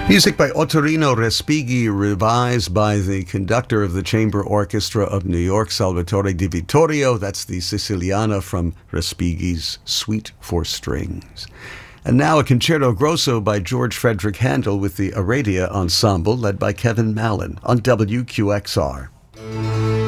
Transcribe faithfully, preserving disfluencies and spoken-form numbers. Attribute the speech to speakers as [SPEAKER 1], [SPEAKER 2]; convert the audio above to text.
[SPEAKER 1] Music by Ottorino Respighi, revised by the conductor of the Chamber Orchestra of New York, Salvatore Di Vittorio. That's the Siciliana from Respighi's Suite for Strings. And now a concerto grosso by George Frederick Handel with the Aradia Ensemble, led by Kevin Mallon on W Q X R.